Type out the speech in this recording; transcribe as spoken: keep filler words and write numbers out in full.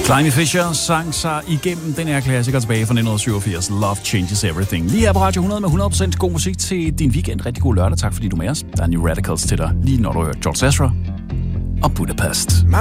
Climby Fisher sang sig igennem den her klassiker tilbage fra nitten syvogfirs. Love Changes Everything. Lige her på Radio hundrede med hundrede procent god musik til din weekend. Rigtig god lørdag. Tak fordi du er med os. Der er New Radicals til dig, lige når du hører George Ezra og Budapest.